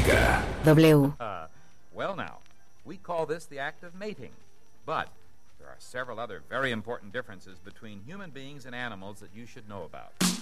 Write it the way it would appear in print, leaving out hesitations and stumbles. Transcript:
Música. W. Well now, we call this the act of mating, but there are several other very important differences between human beings and animals that you should know about.